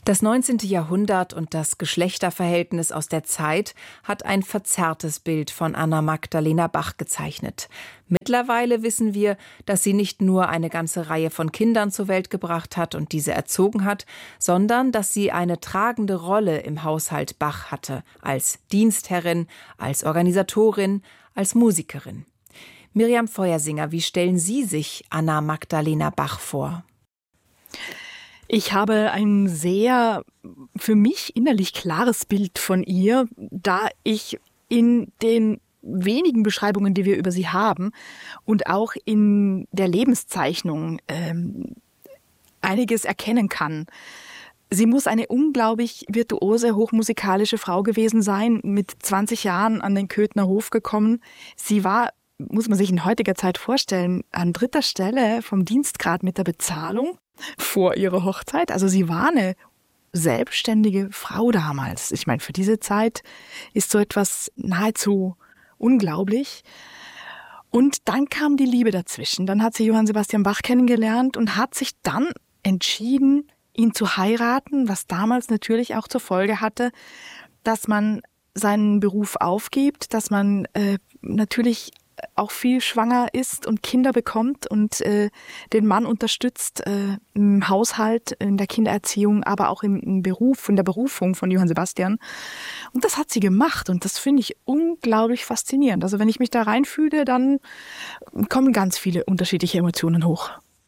Das 19. Jahrhundert und das Geschlechterverhältnis aus der Zeit hat ein verzerrtes Bild von Anna Magdalena Bach gezeichnet. Mittlerweile wissen wir, dass sie nicht nur eine ganze Reihe von Kindern zur Welt gebracht hat und diese erzogen hat, sondern dass sie eine tragende Rolle im Haushalt Bach hatte, als Dienstherrin, als Organisatorin, als Musikerin. Miriam Feuersinger, wie stellen Sie sich Anna Magdalena Bach vor? Ich habe ein sehr für mich innerlich klares Bild von ihr, da ich in den wenigen Beschreibungen, die wir über sie haben und auch in der Lebenszeichnung einiges erkennen kann. Sie muss eine unglaublich virtuose, hochmusikalische Frau gewesen sein, mit 20 Jahren an den Köthener Hof gekommen. Sie war, muss man sich in heutiger Zeit vorstellen, an 3. Stelle vom Dienstgrad mit der Bezahlung vor ihrer Hochzeit. Also sie war eine selbstständige Frau damals. Ich meine, für diese Zeit ist so etwas nahezu unglaublich. Und dann kam die Liebe dazwischen. Dann hat sie Johann Sebastian Bach kennengelernt und hat sich dann entschieden, ihn zu heiraten, was damals natürlich auch zur Folge hatte, dass man seinen Beruf aufgibt, dass man natürlich auch viel schwanger ist und Kinder bekommt und den Mann unterstützt im Haushalt, in der Kindererziehung, aber auch im Beruf, in der Berufung von Johann Sebastian. Und das hat sie gemacht und das finde ich unglaublich faszinierend. Also wenn ich mich da reinfühle, dann kommen ganz viele unterschiedliche Emotionen hoch.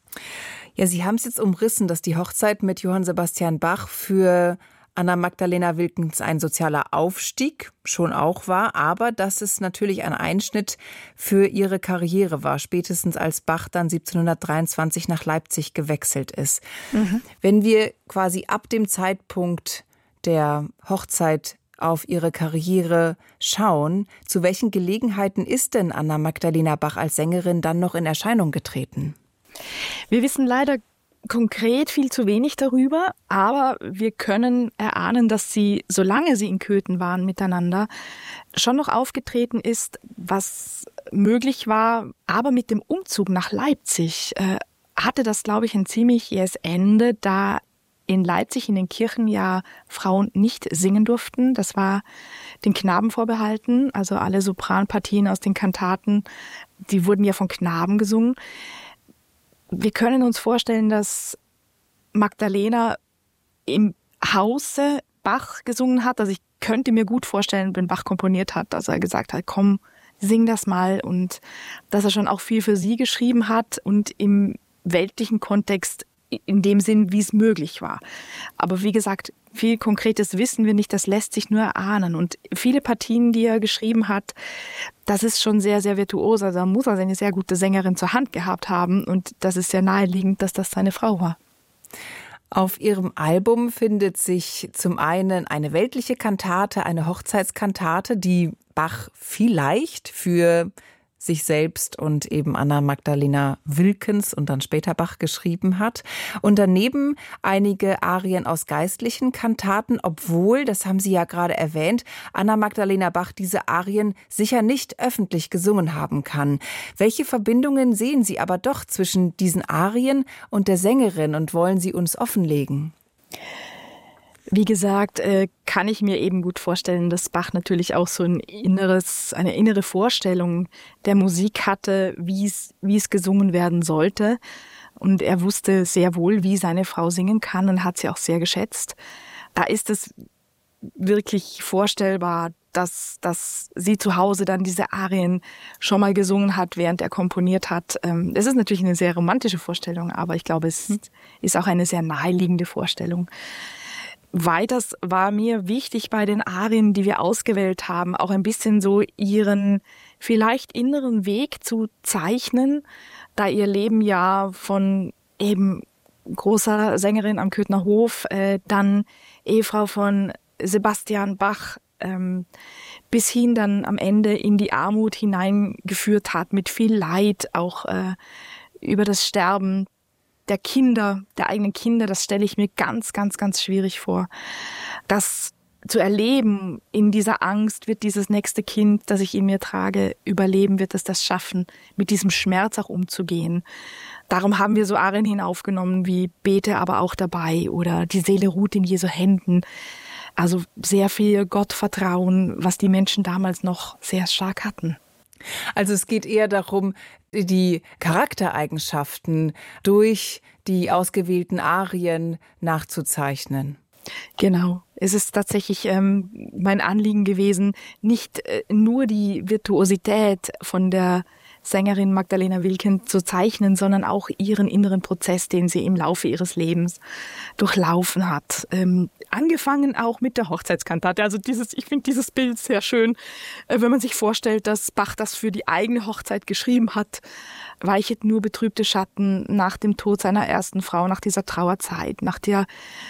Ja, Sie haben es jetzt umrissen, dass die Hochzeit mit Johann Sebastian Bach für Anna Magdalena Wilckens ein sozialer Aufstieg schon auch war, aber dass es natürlich ein Einschnitt für ihre Karriere war, spätestens als Bach dann 1723 nach Leipzig gewechselt ist. Wenn wir quasi ab dem Zeitpunkt der Hochzeit auf ihre Karriere schauen, zu welchen Gelegenheiten ist denn Anna Magdalena Bach als Sängerin dann noch in Erscheinung getreten? Wir wissen leider konkret viel zu wenig darüber, aber wir können erahnen, dass sie, solange sie in Köthen waren miteinander, schon noch aufgetreten ist, was möglich war. Aber mit dem Umzug nach Leipzig hatte das, glaube ich, ein ziemlich jähes Ende, da in Leipzig in den Kirchen ja Frauen nicht singen durften. Das war den Knaben vorbehalten, also alle Sopranpartien aus den Kantaten, die wurden ja von Knaben gesungen. Wir können uns vorstellen, dass Magdalena im Hause Bach gesungen hat. Also ich könnte mir gut vorstellen, wenn Bach komponiert hat, dass er gesagt hat, komm, sing das mal. Und dass er schon auch viel für sie geschrieben hat und im weltlichen Kontext in dem Sinn, wie es möglich war. Aber wie gesagt, viel Konkretes wissen wir nicht, das lässt sich nur erahnen. Und viele Partien, die er geschrieben hat, das ist schon sehr, sehr virtuos. Also da muss er eine sehr gute Sängerin zur Hand gehabt haben. Und das ist sehr naheliegend, dass das seine Frau war. Auf ihrem Album findet sich zum einen eine weltliche Kantate, eine Hochzeitskantate, die Bach vielleicht für sich selbst und eben Anna Magdalena Wilckens und dann später Bach geschrieben hat. Und daneben einige Arien aus geistlichen Kantaten, obwohl, das haben Sie ja gerade erwähnt, Anna Magdalena Bach diese Arien sicher nicht öffentlich gesungen haben kann. Welche Verbindungen sehen Sie aber doch zwischen diesen Arien und der Sängerin und wollen Sie uns offenlegen? Wie gesagt, kann ich mir eben gut vorstellen, dass Bach natürlich auch so eine innere Vorstellung der Musik hatte, wie es gesungen werden sollte. Und er wusste sehr wohl, wie seine Frau singen kann und hat sie auch sehr geschätzt. Da ist es wirklich vorstellbar, dass sie zu Hause dann diese Arien schon mal gesungen hat, während er komponiert hat. Es ist natürlich eine sehr romantische Vorstellung, aber ich glaube, es ist auch eine sehr naheliegende Vorstellung. Weiters war mir wichtig bei den Arien, die wir ausgewählt haben, auch ein bisschen so ihren vielleicht inneren Weg zu zeichnen, da ihr Leben ja von eben großer Sängerin am Köthener Hof, dann Ehefrau von Sebastian Bach, bis hin dann am Ende in die Armut hineingeführt hat, mit viel Leid, auch über das Sterben der Kinder, der eigenen Kinder, das stelle ich mir ganz, ganz, ganz schwierig vor. Das zu erleben, in dieser Angst, wird dieses nächste Kind, das ich in mir trage, überleben, wird es das schaffen, mit diesem Schmerz auch umzugehen. Darum haben wir so Arien hinaufgenommen wie Bete aber auch dabei oder die Seele ruht in Jesu Händen. Also sehr viel Gottvertrauen, was die Menschen damals noch sehr stark hatten. Also es geht eher darum, die Charaktereigenschaften durch die ausgewählten Arien nachzuzeichnen. Genau. Es ist tatsächlich mein Anliegen gewesen, nicht nur die Virtuosität von der Sängerin Magdalena Wilken zu zeichnen, sondern auch ihren inneren Prozess, den sie im Laufe ihres Lebens durchlaufen hat. Angefangen auch mit der Hochzeitskantate. Also ich finde dieses Bild sehr schön, wenn man sich vorstellt, dass Bach das für die eigene Hochzeit geschrieben hat. Weichet nur betrübte Schatten nach dem Tod seiner ersten Frau, nach dieser Trauerzeit, nach der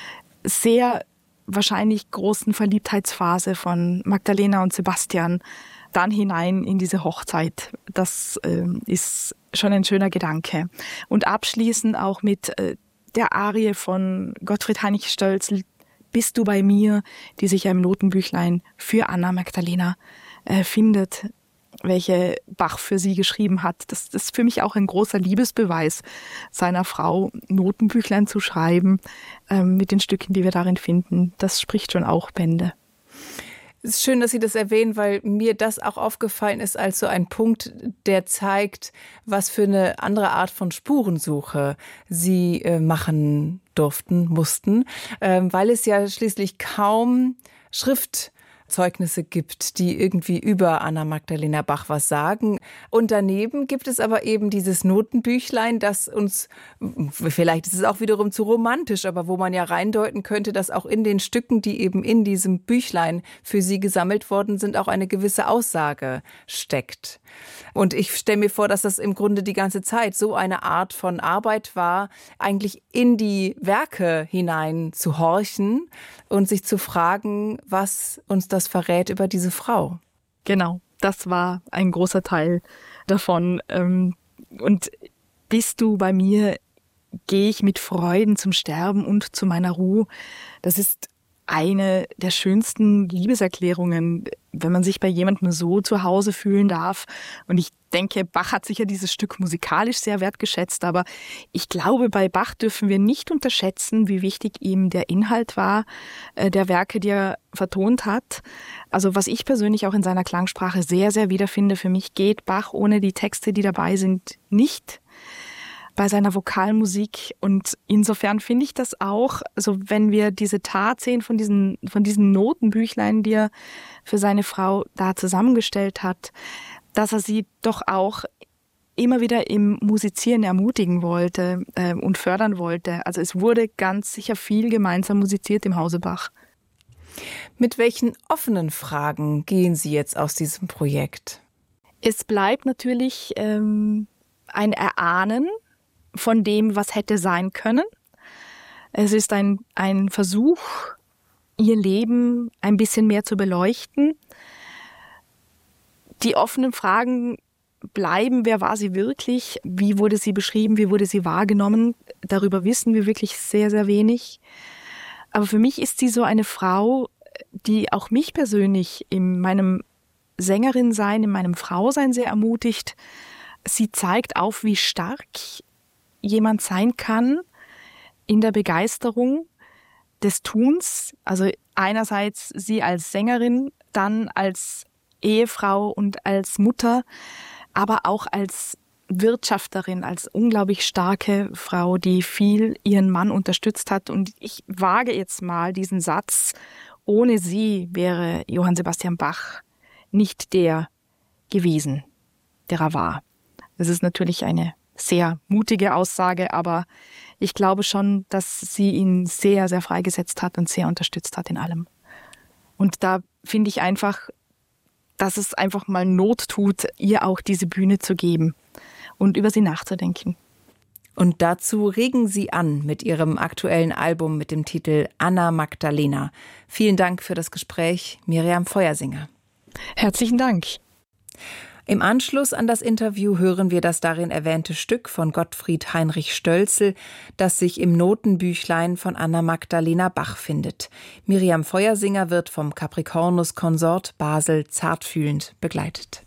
sehr wahrscheinlich großen Verliebtheitsphase von Magdalena und Sebastian, dann hinein in diese Hochzeit. Das ist schon ein schöner Gedanke. Und abschließend auch mit der Arie von Gottfried Heinrich Stölzl, Bist du bei mir, die sich ja im Notenbüchlein für Anna Magdalena findet, welche Bach für sie geschrieben hat. Das ist für mich auch ein großer Liebesbeweis seiner Frau, Notenbüchlein zu schreiben mit den Stücken, die wir darin finden. Das spricht schon auch Bände. Es ist schön, dass Sie das erwähnen, weil mir das auch aufgefallen ist als so ein Punkt, der zeigt, was für eine andere Art von Spurensuche Sie machen mussten, weil es ja schließlich kaum Schriftzeugnisse gibt, die irgendwie über Anna Magdalena Bach was sagen. Und daneben gibt es aber eben dieses Notenbüchlein, das uns, vielleicht ist es auch wiederum zu romantisch, aber wo man ja reindeuten könnte, dass auch in den Stücken, die eben in diesem Büchlein für sie gesammelt worden sind, auch eine gewisse Aussage steckt. Und ich stelle mir vor, dass das im Grunde die ganze Zeit so eine Art von Arbeit war, eigentlich in die Werke hinein zu horchen und sich zu fragen, was uns das verrät über diese Frau. Genau, das war ein großer Teil davon. Und bist du bei mir, gehe ich mit Freuden zum Sterben und zu meiner Ruhe. Das ist eine der schönsten Liebeserklärungen, wenn man sich bei jemandem so zu Hause fühlen darf. Und ich denke, Bach hat sicher dieses Stück musikalisch sehr wertgeschätzt, aber ich glaube, bei Bach dürfen wir nicht unterschätzen, wie wichtig ihm der Inhalt war, der Werke, die er vertont hat. Also was ich persönlich auch in seiner Klangsprache sehr, sehr wiederfinde, für mich geht Bach ohne die Texte, die dabei sind, nicht. Bei seiner Vokalmusik. Und insofern finde ich das auch, also wenn wir diese Tat sehen von diesen Notenbüchlein, die er für seine Frau da zusammengestellt hat, dass er sie doch auch immer wieder im Musizieren ermutigen wollte und fördern wollte. Also es wurde ganz sicher viel gemeinsam musiziert im Hause Bach. Mit welchen offenen Fragen gehen Sie jetzt aus diesem Projekt? Es bleibt natürlich ein Erahnen von dem, was hätte sein können. Es ist ein Versuch, ihr Leben ein bisschen mehr zu beleuchten. Die offenen Fragen bleiben, wer war sie wirklich? Wie wurde sie beschrieben? Wie wurde sie wahrgenommen? Darüber wissen wir wirklich sehr, sehr wenig. Aber für mich ist sie so eine Frau, die auch mich persönlich in meinem Sängerin-Sein, in meinem Frausein sehr ermutigt. Sie zeigt auf, wie stark jemand sein kann in der Begeisterung des Tuns. Also einerseits sie als Sängerin, dann als Ehefrau und als Mutter, aber auch als Wirtschafterin, als unglaublich starke Frau, die viel ihren Mann unterstützt hat. Und ich wage jetzt mal diesen Satz, ohne sie wäre Johann Sebastian Bach nicht der gewesen, der er war. Das ist natürlich eine sehr mutige Aussage, aber ich glaube schon, dass sie ihn sehr, sehr freigesetzt hat und sehr unterstützt hat in allem. Und da finde ich einfach, dass es einfach mal Not tut, ihr auch diese Bühne zu geben und über sie nachzudenken. Und dazu regen Sie an mit Ihrem aktuellen Album mit dem Titel Anna Magdalena. Vielen Dank für das Gespräch, Miriam Feuersinger. Herzlichen Dank. Im Anschluss an das Interview hören wir das darin erwähnte Stück von Gottfried Heinrich Stölzel, das sich im Notenbüchlein von Anna Magdalena Bach findet. Miriam Feuersinger wird vom Capricornus Consort Basel zartfühlend begleitet.